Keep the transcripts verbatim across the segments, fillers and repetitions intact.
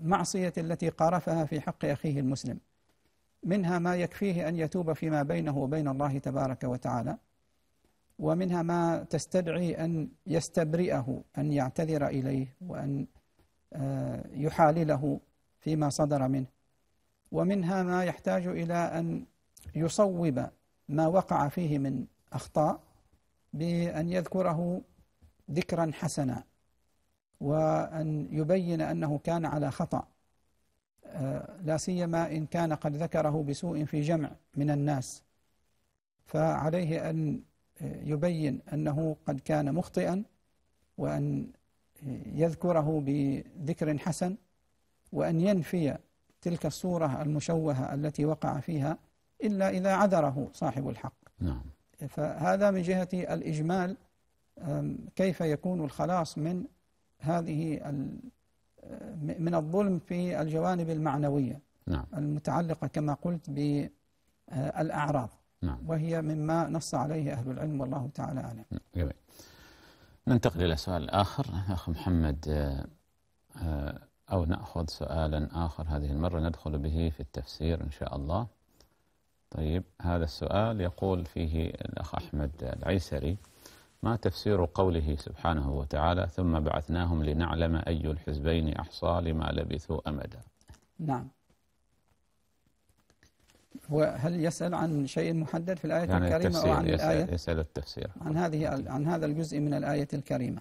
المعصية التي قارفها في حق أخيه المسلم، منها ما يكفيه أن يتوب فيما بينه وبين الله تبارك وتعالى، ومنها ما تستدعي أن يستبرئه، أن يعتذر إليه وأن يحالله فيما صدر منه، ومنها ما يحتاج إلى أن يصوب ما وقع فيه من أخطاء بأن يذكره ذكرا حسنا، وأن يبين أنه كان على خطأ، لا سيما إن كان قد ذكره بسوء في جمع من الناس، فعليه أن يبين أنه قد كان مخطئا، وأن يذكره بذكر حسن، وأن ينفي تلك الصورة المشوهة التي وقع فيها إلا إذا عذره صاحب الحق. نعم. فهذا من جهة الإجمال كيف يكون الخلاص من هذه من الظلم في الجوانب المعنوية. نعم. المتعلقة كما قلت بالأعراض. نعم. وهي مما نص عليه أهل العلم والله تعالى أعلم. جميل. ننتقل إلى سؤال آخر أخ محمد، أو نأخذ سؤالا آخر هذه المرة ندخل به في التفسير إن شاء الله. طيب، هذا السؤال يقول فيه الأخ أحمد العيسري: ما تفسير قوله سبحانه وتعالى ثم بعثناهم لنعلم أي الحزبين أحصى لما لبثوا أمدا؟ نعم. وهل يسأل عن شيء محدد في الآية يعني الكريمة أو عن يسأل الآية؟ يسأل التفسير عن هذه عن هذا الجزء من الآية الكريمة.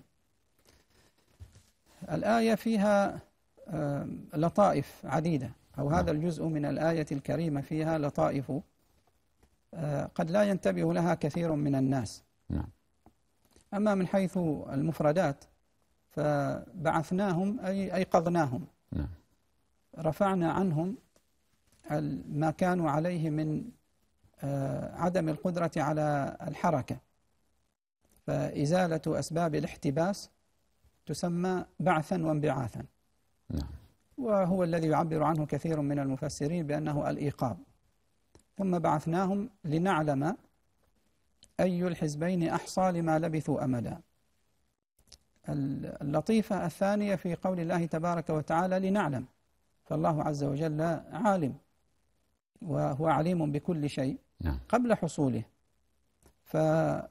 الآية فيها لطائف عديدة، أو هذا الجزء من الآية الكريمة فيها لطائف قد لا ينتبه لها كثير من الناس. نعم. أما من حيث المفردات فبعثناهم أي أيقظناهم. نعم. رفعنا عنهم ما كانوا عليه من عدم القدرة على الحركة، فإزالة أسباب الاحتباس تسمى بعثا وانبعاثا. نعم. وهو الذي يعبر عنه كثير من المفسرين بأنه الإيقاظ. ثم بعثناهم لنعلم أي الحزبين أحصى لما لبثوا أمدا. اللطيفة الثانية في قول الله تبارك وتعالى لنعلم، فالله عز وجل عالم، وهو عليم بكل شيء قبل حصوله. فما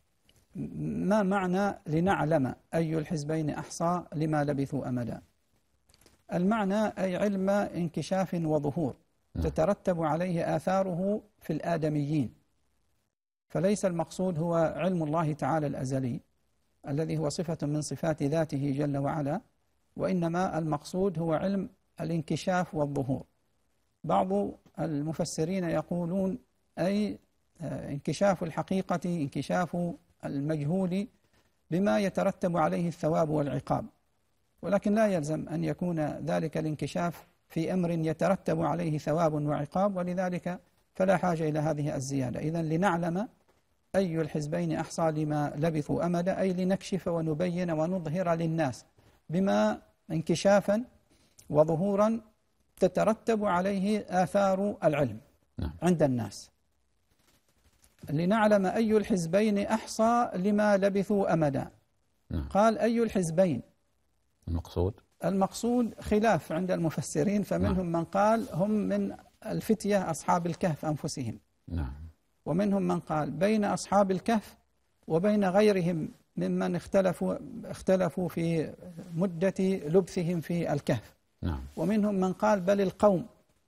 معنى لنعلم أي الحزبين أحصى لما لبثوا أمدا؟ المعنى أي علم انكشاف وظهور تترتب عليه آثاره في الآدميين، فليس المقصود هو علم الله تعالى الأزلي الذي هو صفة من صفات ذاته جل وعلا، وإنما المقصود هو علم الانكشاف والظهور. بعض المفسرين يقولون أي انكشاف الحقيقة، انكشاف المجهول بما يترتب عليه الثواب والعقاب، ولكن لا يلزم أن يكون ذلك الانكشاف في أمر يترتب عليه ثواب وعقاب، ولذلك فلا حاجة إلى هذه الزيادة. إذن لنعلم أي الحزبين أحصى لما لبثوا أمدا، أي لنكشف ونبين ونظهر للناس بما انكشافا وظهورا تترتب عليه آثار العلم عند الناس. لنعلم أي الحزبين أحصى لما لبثوا أمدا. قال أي الحزبين، المقصود المقصود خلاف عند المفسرين، فمنهم من قال هم من الفتية أصحاب الكهف أنفسهم. نعم. ومنهم من قال بين أصحاب الكهف وبين غيرهم ممن اختلفوا اختلفوا في مدة لبثهم في الكهف. نعم. ومنهم من قال بل القوم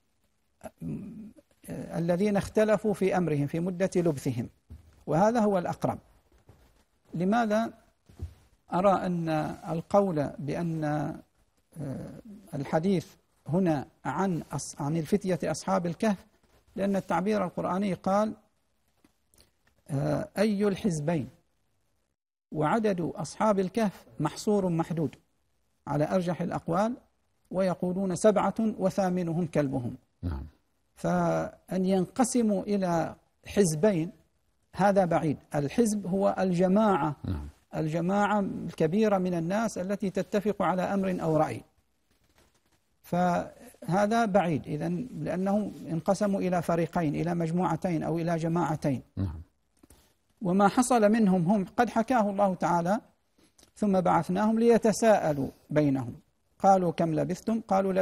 الذين اختلفوا في أمرهم في مدة لبثهم، وهذا هو الأقرب. لماذا أرى أن القول بأن الحديث هنا عن عن الفتية أصحاب الكهف؟ لأن التعبير القرآني قال أي الحزبين، وعدد أصحاب الكهف محصور محدود على أرجح الأقوال، ويقولون سبعة وثامنهم كلبهم. نعم. فأن ينقسموا إلى حزبين هذا بعيد. الحزب هو الجماعة. نعم. الجماعة الكبيرة من الناس التي تتفق على أمر أو رأي، فهذا بعيد إذن، لأنه انقسموا إلى فريقين، إلى مجموعتين أو إلى جماعتين. نعم. وما حصل منهم هم قد حكاه الله تعالى: ثم بعثناهم ليتساءلوا بينهم قالوا كم لبثتم قالوا